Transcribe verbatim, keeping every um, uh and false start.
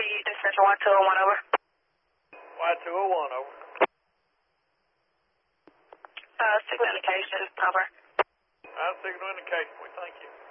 Dispatcher Y two oh one, over. Y two oh one, over. Uh, signal indication, over. All right, signal indication. We thank you.